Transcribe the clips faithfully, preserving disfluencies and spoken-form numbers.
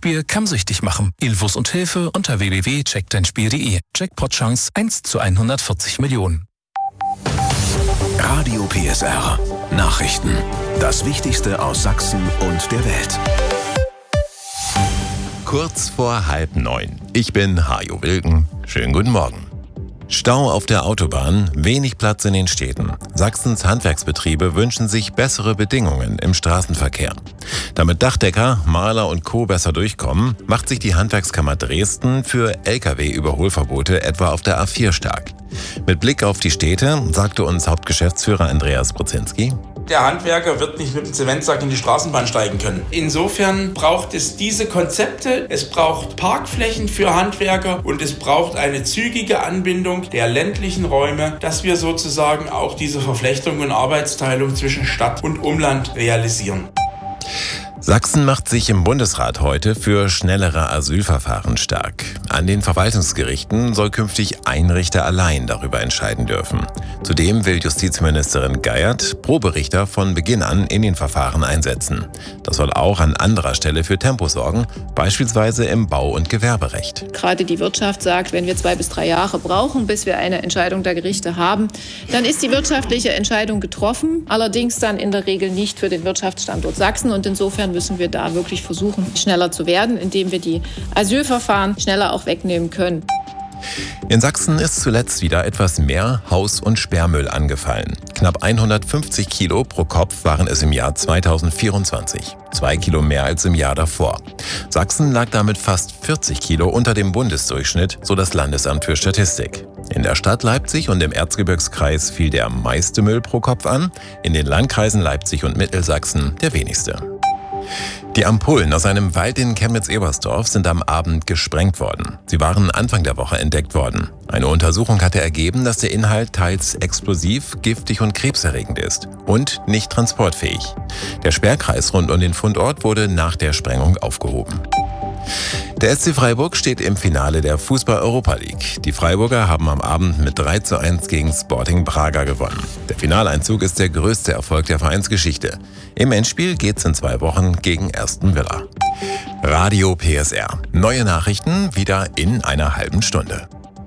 Glücksspiel kann süchtig machen. Infos und Hilfe unter w w w punkt check dein spiel punkt de. Jackpot-Chance eins zu hundertvierzig Millionen. Radio P S R. Nachrichten. Das Wichtigste aus Sachsen und der Welt. Kurz vor halb neun. Ich bin Hajo Wilken. Schönen guten Morgen. Stau auf der Autobahn, wenig Platz in den Städten. Sachsens Handwerksbetriebe wünschen sich bessere Bedingungen im Straßenverkehr. Damit Dachdecker, Maler und Co. besser durchkommen, macht sich die Handwerkskammer Dresden für L K W-Überholverbote etwa auf der A vier stark. Mit Blick auf die Städte sagte uns Hauptgeschäftsführer Andreas Brozinski: Der Handwerker wird nicht mit dem Zementsack in die Straßenbahn steigen können. Insofern braucht es diese Konzepte, es braucht Parkflächen für Handwerker und es braucht eine zügige Anbindung der ländlichen Räume, dass wir sozusagen auch diese Verflechtung und Arbeitsteilung zwischen Stadt und Umland realisieren. Sachsen macht sich im Bundesrat heute für schnellere Asylverfahren stark. An den Verwaltungsgerichten soll künftig ein Richter allein darüber entscheiden dürfen. Zudem will Justizministerin Geiert Proberichter von Beginn an in den Verfahren einsetzen. Das soll auch an anderer Stelle für Tempo sorgen, beispielsweise im Bau- und Gewerberecht. Gerade die Wirtschaft sagt, wenn wir zwei bis drei Jahre brauchen, bis wir eine Entscheidung der Gerichte haben, dann ist die wirtschaftliche Entscheidung getroffen, allerdings dann in der Regel nicht für den Wirtschaftsstandort Sachsen, und insofern müssen wir da wirklich versuchen, schneller zu werden, indem wir die Asylverfahren schneller auch wegnehmen können. In Sachsen ist zuletzt wieder etwas mehr Haus- und Sperrmüll angefallen. Knapp hundertfünfzig Kilo pro Kopf waren es im Jahr zweitausendvierundzwanzig. Zwei Kilo mehr als im Jahr davor. Sachsen lag damit fast vierzig Kilo unter dem Bundesdurchschnitt, so das Landesamt für Statistik. In der Stadt Leipzig und im Erzgebirgskreis fiel der meiste Müll pro Kopf an, in den Landkreisen Leipzig und Mittelsachsen der wenigste. Die Ampullen aus einem Wald in Chemnitz-Ebersdorf sind am Abend gesprengt worden. Sie waren Anfang der Woche entdeckt worden. Eine Untersuchung hatte ergeben, dass der Inhalt teils explosiv, giftig und krebserregend ist und nicht transportfähig. Der Sperrkreis rund um den Fundort wurde nach der Sprengung aufgehoben. Der S C Freiburg steht im Finale der Fußball-Europa League. Die Freiburger haben am Abend mit drei zu eins gegen Sporting Braga gewonnen. Der Finaleinzug ist der größte Erfolg der Vereinsgeschichte. Im Endspiel geht's in zwei Wochen gegen Aston Villa. Radio P S R. Neue Nachrichten wieder in einer halben Stunde.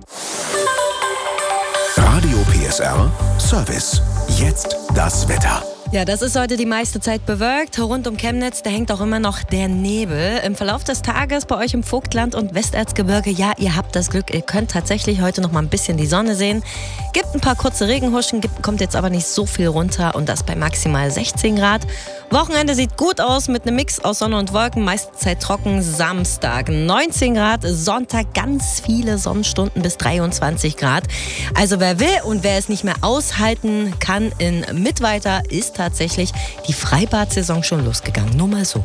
Radio P S R Service. Jetzt das Wetter. Ja, das ist heute die meiste Zeit bewölkt. Rund um Chemnitz, da hängt auch immer noch der Nebel. Im Verlauf des Tages bei euch im Vogtland und Westerzgebirge, ja, ihr habt das Glück, ihr könnt tatsächlich heute noch mal ein bisschen die Sonne sehen. Gibt ein paar kurze Regenhuschen, gibt, kommt jetzt aber nicht so viel runter und das bei maximal sechzehn Grad. Wochenende sieht gut aus mit einem Mix aus Sonne und Wolken, meiste Zeit trocken. Samstag neunzehn Grad, Sonntag ganz viele Sonnenstunden bis dreiundzwanzig Grad. Also wer will und wer es nicht mehr aushalten kann in Mittweiter, ist tatsächlich die Freibad-Saison schon losgegangen. Nur mal so.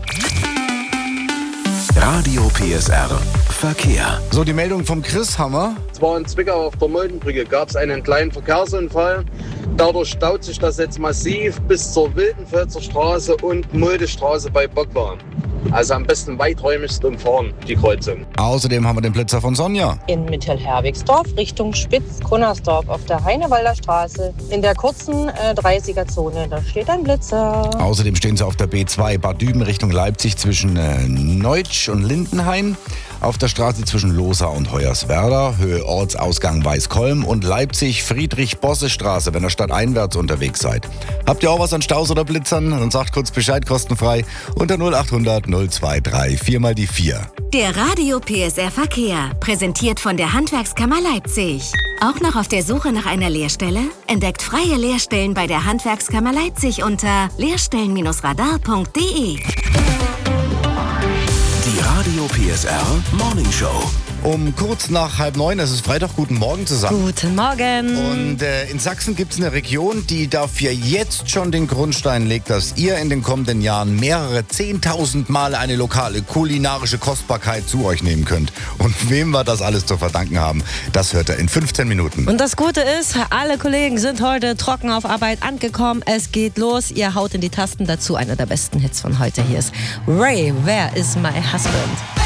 Radio P S R Verkehr. So, die Meldung vom Chris Hammer. Zwar in Zwickau auf der Moldenbrücke gab es einen kleinen Verkehrsunfall. Dadurch staut sich das jetzt massiv bis zur Wildenfelser Straße und Muldestraße bei Bockwahn. Also am besten weiträumigst umfahren, die Kreuzung. Außerdem haben wir den Blitzer von Sonja. In Mittelherwigsdorf Richtung Spitz-Gunnersdorf auf der Heinewalder Straße. In der kurzen äh, dreißiger-Zone, da steht ein Blitzer. Außerdem stehen sie auf der B zwei Bad Düben Richtung Leipzig zwischen äh, Neutsch und Lindenhain. Auf der Straße zwischen Lohsa und Hoyerswerda, Höhe Ortsausgang Weißkolm und Leipzig Friedrich-Bosse-Straße, wenn ihr stadteinwärts unterwegs seid. Habt ihr auch was an Staus oder Blitzern? Dann sagt kurz Bescheid, kostenfrei unter null achthundert null zweiunddreißig vier mal die vier. Der Radio P S R Verkehr, präsentiert von der Handwerkskammer Leipzig. Auch noch auf der Suche nach einer Lehrstelle? Entdeckt freie Lehrstellen bei der Handwerkskammer Leipzig unter lehrstellen radar punkt de. Die Radio P S R Morning Show. Um kurz nach halb neun, es ist Freitag, guten Morgen zusammen. Guten Morgen. Und äh, in Sachsen gibt es eine Region, die dafür jetzt schon den Grundstein legt, dass ihr in den kommenden Jahren mehrere zehntausend Mal eine lokale kulinarische Kostbarkeit zu euch nehmen könnt. Und wem wir das alles zu verdanken haben, das hört ihr in fünfzehn Minuten. Und das Gute ist, alle Kollegen sind heute trocken auf Arbeit angekommen. Es geht los, ihr haut in die Tasten dazu. Einer der besten Hits von heute hier ist Ray, Where is my husband?